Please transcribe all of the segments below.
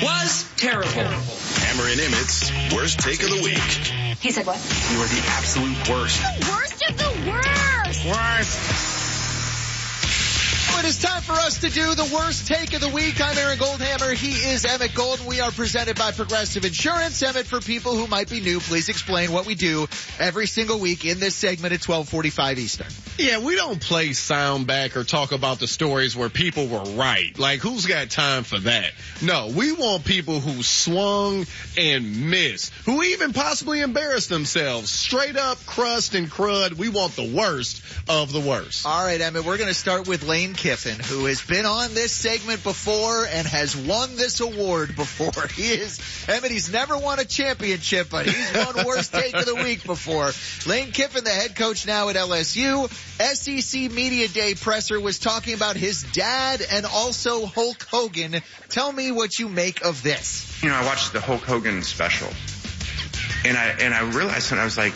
was terrible. Hammer and Emmett's worst take of the week. He said what? You are the absolute worst. The worst of the worst. Worst. It is time for us to do the worst take of the week. I'm Aaron Goldhammer. He is Emmett Golden. We are presented by Progressive Insurance. Emmett, for people who might be new, please explain what we do every single week in this segment at 12:45 Eastern. Yeah, we don't play sound back or talk about the stories where people were right. Like, who's got time for that? No, we want people who swung and missed, who even possibly embarrassed themselves. Straight up crust and crud. We want the worst of the worst. All right, Emmett, we're going to start with Lane Kiffin, who has been on this segment before and has won this award before. Emmett, he's never won a championship, but he's won worst take of the week before. Lane Kiffin, the head coach now at LSU, SEC Media Day presser, was talking about his dad and also Hulk Hogan. Tell me what you make of this. You know, I watched the Hulk Hogan special, and I realized, and I was like,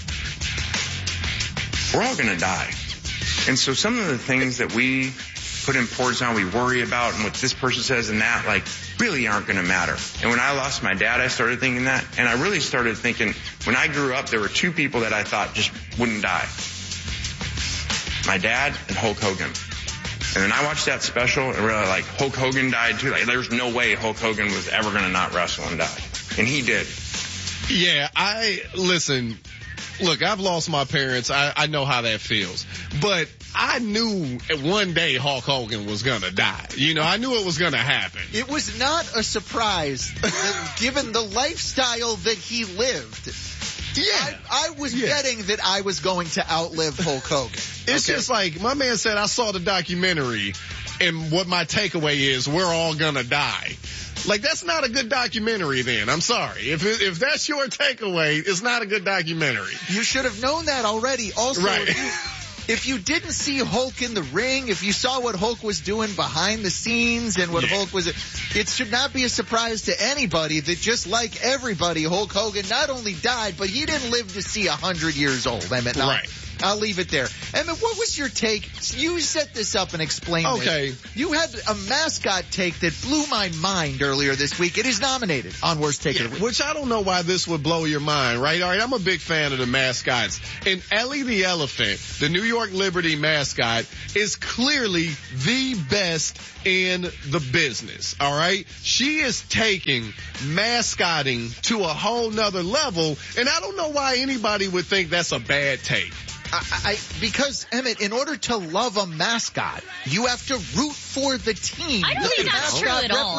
we're all going to die. And so some of the things that we put importance on, we worry about, and what this person says and that, like, really aren't going to matter. And when I lost my dad, I started thinking that. And I really started thinking, when I grew up, there were two people that I thought just wouldn't die. My dad and Hulk Hogan. And then I watched that special and realized, like, Hulk Hogan died too. Like, there's no way Hulk Hogan was ever going to not wrestle and die. And he did. Yeah, listen, look, I've lost my parents. I know how that feels. But I knew one day Hulk Hogan was going to die. You know, I knew it was going to happen. It was not a surprise given the lifestyle that he lived. Yeah. I was betting that I was going to outlive Hulk Hogan. It's just like, my man said, I saw the documentary, and what my takeaway is, we're all gonna die. Like, that's not a good documentary then. I'm sorry. If that's your takeaway, it's not a good documentary. You should have known that already. Also, right. If you didn't see Hulk in the ring, if you saw what Hulk was doing behind the scenes and what Hulk was, it should not be a surprise to anybody that just like everybody, Hulk Hogan not only died, but he didn't live to see 100 years old. Emmett, right. I'll leave it there. Emmett, what was your take? You set this up and explained it. You had a mascot take that blew my mind earlier this week. It is nominated on Worst Take of the Week. Which I don't know why this would blow your mind, right? All right, I'm a big fan of the mascots. And Ellie the Elephant, the New York Liberty mascot, is clearly the best in the business, all right? She is taking mascotting to a whole nother level, and I don't know why anybody would think that's a bad take. Because, Emmett, in order to love a mascot, you have to root for the team. I don't think that's true at all.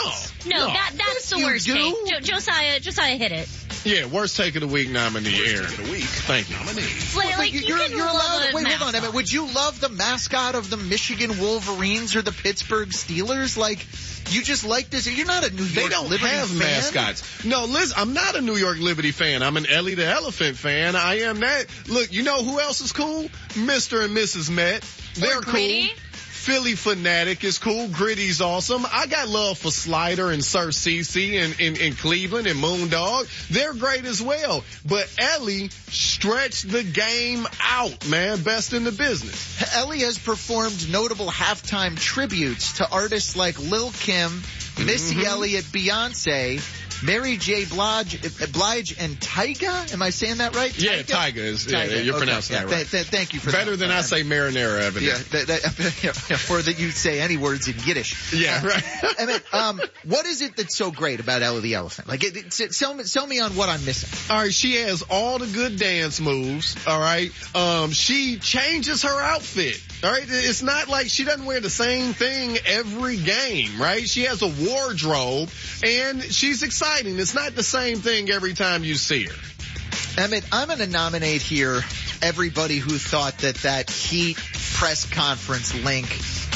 No, that's the worst take. Josiah hit it. Yeah, worst take of the week nominee, Aaron. Worst take of the week. Thank you. Like, you're allowed. Wait, hold on, Emmett. Would you love the mascot of the Michigan Wolverines or the Pittsburgh Steelers? Like, you just like this. You're not a New York Liberty fan. They don't have mascots. No, Liz, I'm not a New York Liberty fan. I'm an Ellie the Elephant fan. I am that. Look, you know who else is cool? Mr. and Mrs. Met. They're cool. Philly Fanatic is cool. Gritty's awesome. I got love for Slider and Sir Cece in Cleveland and Moondog. They're great as well. But Ellie stretched the game out, man. Best in the business. Ellie has performed notable halftime tributes to artists like Lil' Kim, Missy Elliott, Beyonce, Mary J. Blige and Tyga? Am I saying that right? Yeah, Tyga is. Yeah, you're pronouncing that right. Thank you for that. Better than I say marinara, evidently. Or that you say any words in Yiddish. Yeah, right. Emmett, what is it that's so great about Ellie the Elephant? Like, sell me on what I'm missing. All right, she has all the good dance moves. All right, she changes her outfit. All right, it's not like she doesn't wear the same thing every game, right? She has a wardrobe, and she's exciting. It's not the same thing every time you see her. Emmett, I'm going to nominate here everybody who thought that Heat press conference link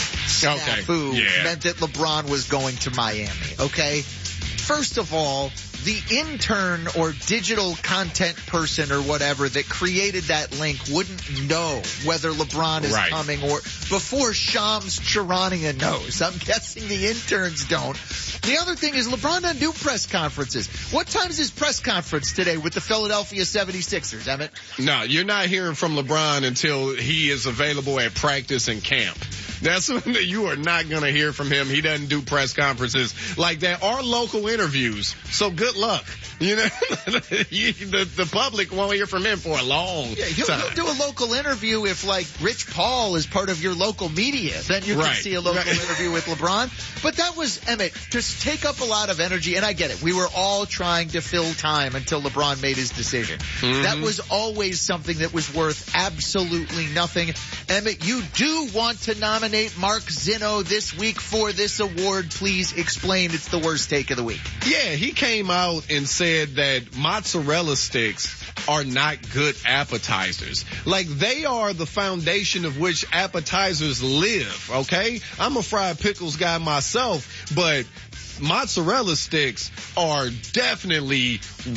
snafu meant that LeBron was going to Miami, okay? First of all, the intern or digital content person or whatever that created that link wouldn't know whether LeBron is coming or before Shams Charania knows. I'm guessing the interns don't. The other thing is LeBron doesn't do press conferences. What time is his press conference today with the Philadelphia 76ers, Emmett? No, you're not hearing from LeBron until he is available at practice and camp. That's when you are not going to hear from him. He doesn't do press conferences like that or local interviews. So good luck. You know, the public won't hear from him for a long time. He'll do a local interview if, like, Rich Paul is part of your local media. Then you can see a local interview with LeBron. But that was, Emmett, just take up a lot of energy. And I get it. We were all trying to fill time until LeBron made his decision. Mm-hmm. That was always something that was worth absolutely nothing. Emmett, you do want to nominate Mark Zinno this week for this award. Please explain. It's the worst take of the week. Yeah, he came out and said that mozzarella sticks are not good appetizers. Like, they are the foundation of which appetizers live, okay? I'm a fried pickles guy myself, but mozzarella sticks are definitely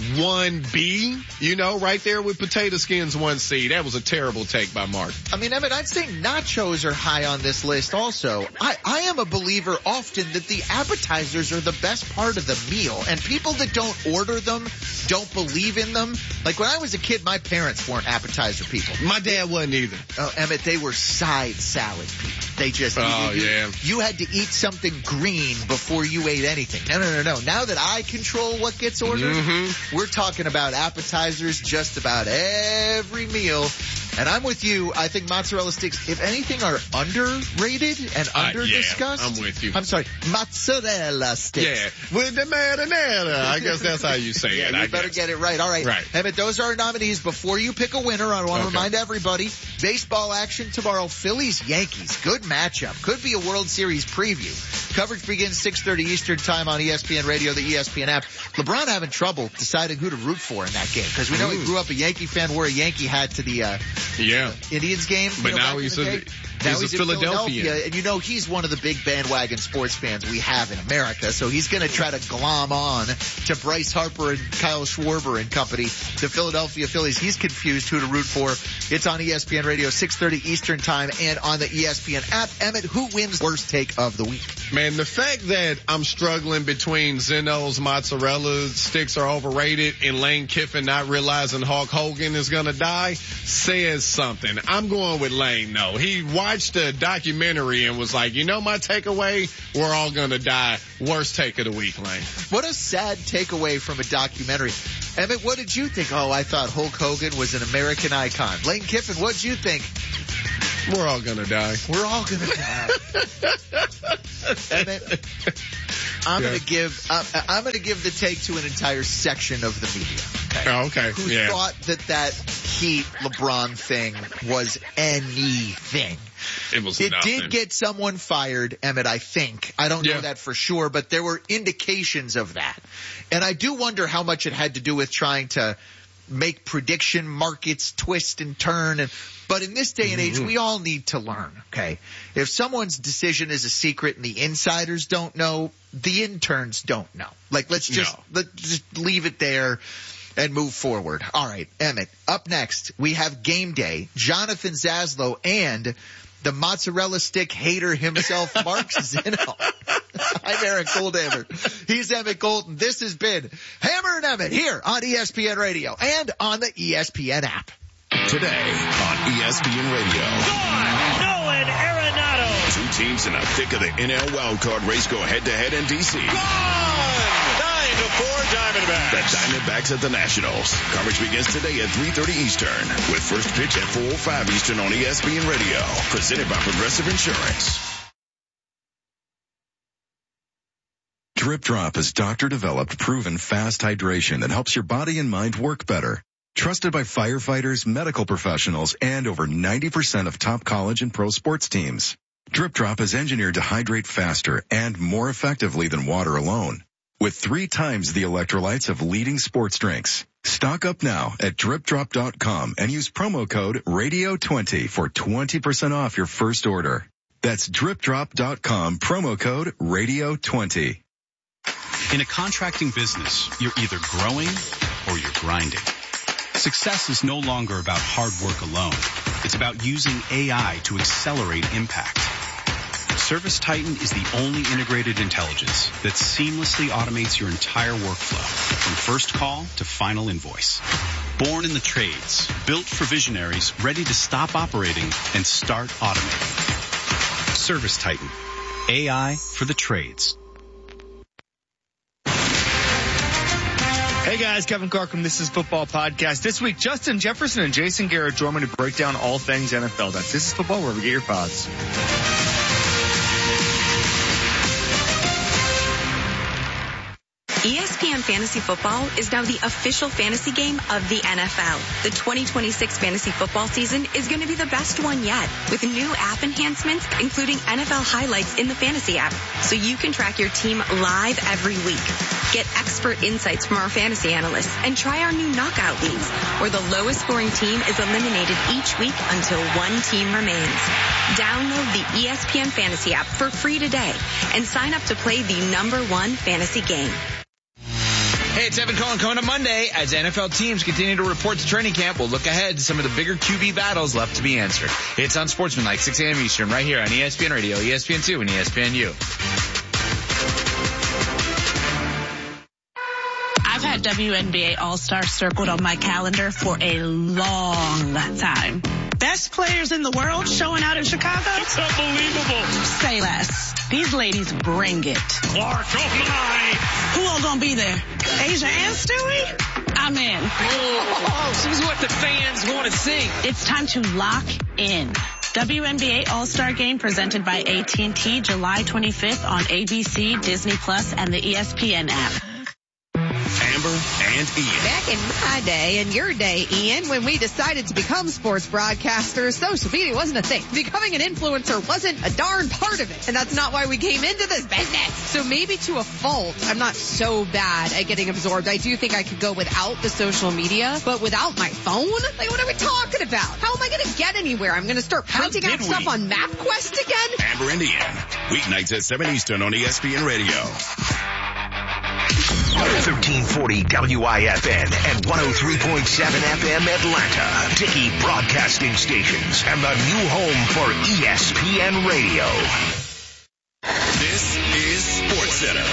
1B, you know, right there with potato skins 1C. That was a terrible take by Mark. I mean, Emmett, I'd say nachos are high on this list also. I am a believer often that the appetizers are the best part of the meal, and people that don't order them don't believe in them. Like, when I was a kid, my parents weren't appetizer people. My dad wasn't either. Oh, Emmett, they were side salad people. They just, you had to eat something green before you ate anything. No. Now that I control what gets ordered, we're talking about appetizers just about every meal. And I'm with you. I think mozzarella sticks, if anything, are underrated and under-discussed. I'm with you. I'm sorry, mozzarella sticks. Yeah, with the marinara. I guess that's how you say it. You better get it right. All right. Emmett, those are our nominees. Before you pick a winner, I want to remind everybody, baseball action tomorrow, Phillies-Yankees. Good matchup. Could be a World Series preview. Coverage begins 6:30 Eastern time on ESPN Radio, the ESPN app. LeBron having trouble deciding who to root for in that game, because we know he grew up a Yankee fan, wore a Yankee hat to the Indians game. But now he's a Philadelphia. And you know he's one of the big bandwagon sports fans we have in America, so he's going to try to glom on to Bryce Harper and Kyle Schwarber and company, the Philadelphia Phillies. He's confused who to root for. It's on ESPN Radio, 6:30 Eastern time, and on the ESPN app. Emmett, who wins worst take of the week? Man, the fact that I'm struggling between Zinno's mozzarella sticks are overrated and Lane Kiffin not realizing Hulk Hogan is going to die says something. I'm going with Lane, though. He watched a documentary and was like, you know my takeaway? We're all going to die. Worst take of the week, Lane. What a sad takeaway from a documentary. Emmett, what did you think? Oh, I thought Hulk Hogan was an American icon. Lane Kiffin, what did you think? We're all going to die. We're all going to die. Emmett, I'm going to give the take to an entire section of the media. Okay. Who thought that Heat LeBron thing was anything. It was nothing. Did get someone fired, Emmett, I think. I don't know that for sure, but there were indications of that. And I do wonder how much it had to do with trying to make prediction markets twist and turn. But in this day and age, we all need to learn, okay? If someone's decision is a secret and the insiders don't know, the interns don't know. Like, let's just leave it there and move forward. All right, Emmett, up next, we have Game Day, Jonathan Zaslow, and the mozzarella stick hater himself, Mark Zinno. I'm Eric Goldhammer. He's Emmett Golden. This has been Hammer and Emmett here on ESPN Radio and on the ESPN app. Today on ESPN Radio. Nolan Arenado. Two teams in the thick of the NL wildcard race go head-to-head in D.C. 9-4 Diamondbacks. The Diamondbacks at the Nationals. Coverage begins today at 3:30 Eastern with first pitch at 4:05 Eastern on ESPN Radio. Presented by Progressive Insurance. Drip Drop is doctor-developed, proven fast hydration that helps your body and mind work better. Trusted by firefighters, medical professionals, and over 90% of top college and pro sports teams. Drip Drop is engineered to hydrate faster and more effectively than water alone, with 3 times the electrolytes of leading sports drinks. Stock up now at dripdrop.com and use promo code RADIO20 for 20% off your first order. That's dripdrop.com, promo code RADIO20. In a contracting business, you're either growing or you're grinding. Success is no longer about hard work alone. It's about using AI to accelerate impact. ServiceTitan is the only integrated intelligence that seamlessly automates your entire workflow, from first call to final invoice. Born in the trades, built for visionaries ready to stop operating and start automating. ServiceTitan. AI for the trades. Hey guys, Kevin Corcoran, This Is Football Podcast. This week, Justin Jefferson and Jason Garrett join me to break down all things NFL. That's This Is Football, where we get your thoughts. ESPN Fantasy Football is now the official fantasy game of the NFL. The 2026 fantasy football season is going to be the best one yet, with new app enhancements, including NFL highlights in the fantasy app, so you can track your team live every week. Get expert insights from our fantasy analysts and try our new knockout leagues, where the lowest scoring team is eliminated each week until one team remains. Download the ESPN Fantasy app for free today and sign up to play the #1 fantasy game. Hey, it's Evan Cohen coming up Monday. As NFL teams continue to report to training camp, we'll look ahead to some of the bigger QB battles left to be answered. It's on Sportsmanlike, 6 a.m. Eastern, right here on ESPN Radio, ESPN2, and ESPNU. I've had WNBA All-Star circled on my calendar for a long time. Best players in the world showing out in Chicago? It's unbelievable. Say less. These ladies bring it. Clark, oh my. Who all gonna be there? Asia and Stewie? I'm in. Oh, this is what the fans want to see. It's time to lock in. WNBA All-Star Game presented by AT&T, July 25th on ABC, Disney Plus, and the ESPN app. Amber and Ian. Back in my day and your day, Ian, when we decided to become sports broadcasters, social media wasn't a thing. Becoming an influencer wasn't a darn part of it. And that's not why we came into this business. So maybe to a fault, I'm not so bad at getting absorbed. I do think I could go without the social media, but without my phone? Like, what are we talking about? How am I going to get anywhere? I'm going to start printing out stuff on MapQuest again? Amber and Ian. Weeknights at 7 Eastern on ESPN Radio. 1340 WIFN and 103.7 FM Atlanta. Dickey Broadcasting Stations and the new home for ESPN Radio. This is SportsCenter.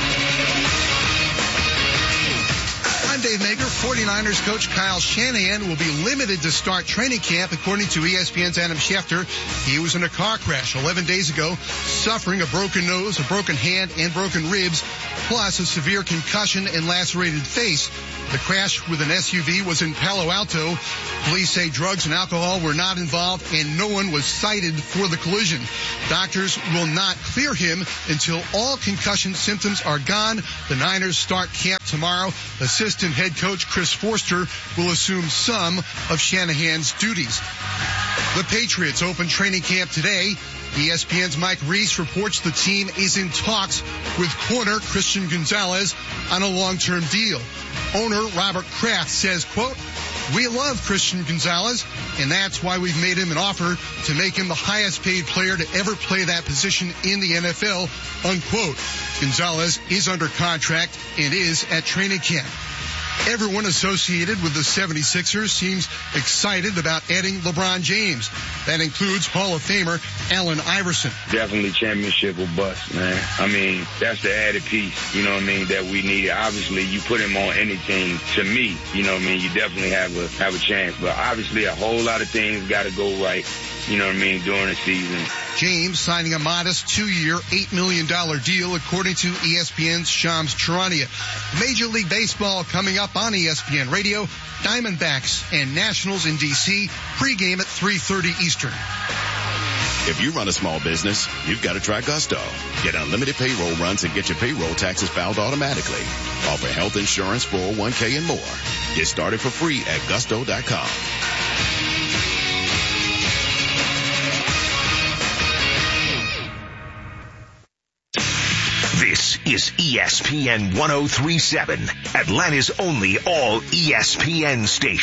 I'm Dave Maker. 49ers coach Kyle Shanahan will be limited to start training camp, according to ESPN's Adam Schefter. He was in a car crash 11 days ago, suffering a broken nose, a broken hand, and broken ribs, plus a severe concussion and lacerated face. The crash with an SUV was in Palo Alto. Police say drugs and alcohol were not involved and no one was cited for the collision. Doctors will not clear him until all concussion symptoms are gone. The Niners start camp tomorrow. Assistant head coach Chris Forster will assume some of Shanahan's duties. The Patriots open training camp today. ESPN's Mike Reese reports the team is in talks with corner Christian Gonzalez on a long-term deal. Owner Robert Kraft says, quote, "We love Christian Gonzalez, and that's why we've made him an offer to make him the highest paid player to ever play that position in the NFL," unquote. Gonzalez is under contract and is at training camp. Everyone associated with the 76ers seems excited about adding LeBron James. That includes Hall of Famer Allen Iverson. Definitely championship or bust, man. I mean, that's the added piece, you know what I mean, that we need. Obviously, you put him on any team, to me, you know what I mean, you definitely have a chance. But obviously, a whole lot of things got to go right, you know what I mean, during the season. James signing a modest 2-year, $8 million deal, according to ESPN's Shams Charania. Major League Baseball coming up on ESPN Radio. Diamondbacks and Nationals in D.C. Pregame at 3:30 Eastern. If you run a small business, you've got to try Gusto. Get unlimited payroll runs and get your payroll taxes filed automatically. Offer health insurance, 401k, and more. Get started for free at gusto.com. This is ESPN 103.7, Atlanta's only all ESPN station.